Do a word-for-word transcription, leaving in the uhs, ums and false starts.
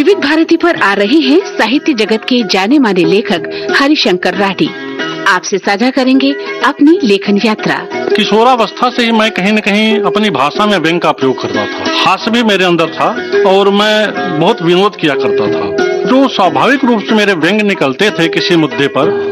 विविध भारती पर आ रहे हैं साहित्य जगत के जाने माने लेखक हरिशंकर राठी। आपसे साझा करेंगे अपनी लेखन यात्रा। किशोरावस्था से ही मैं कहीं न कहीं अपनी भाषा में व्यंग का प्रयोग करता था। हास्य भी मेरे अंदर था और मैं बहुत विनोद किया करता था। जो स्वाभाविक रूप से मेरे व्यंग निकलते थे किसी मुद्दे पर,